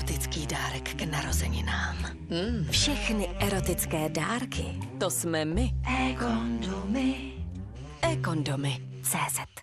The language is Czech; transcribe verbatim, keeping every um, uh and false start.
erotický dárek k narozeninám. Mm. Všechny erotické dárky, to jsme my. E-kondomy. E-kondomy. C Z.